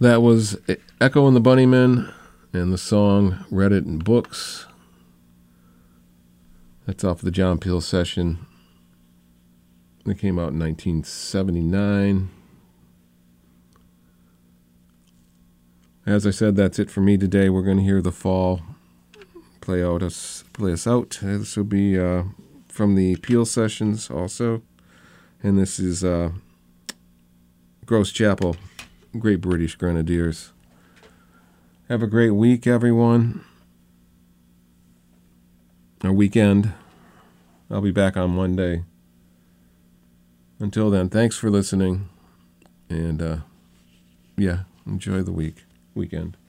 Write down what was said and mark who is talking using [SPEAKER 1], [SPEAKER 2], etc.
[SPEAKER 1] That was Echo and the Bunnymen and the song Read It in Books. That's off the John Peel session. It came out in 1979. As I said, that's it for me today. We're going to hear The Fall play us out. This will be from the Peel sessions also. And this is Gross Chapel, Great British Grenadiers. Have a great week, everyone. Or weekend. I'll be back on Monday. Until then, thanks for listening. And, enjoy the weekend.